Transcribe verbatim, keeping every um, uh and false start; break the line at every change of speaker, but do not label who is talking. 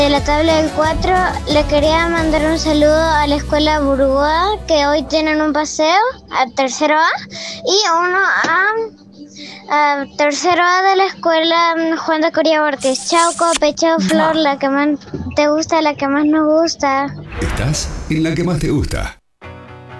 De la tabla del cuatro le quería mandar un saludo a la escuela Burgoa, que hoy tienen un paseo a tercero A, y uno a, a tercero A de la escuela Juan de Coria Borges. Chao Cope, chao Flor, la que más te gusta, la que más nos gusta.
Estás en la que más te gusta.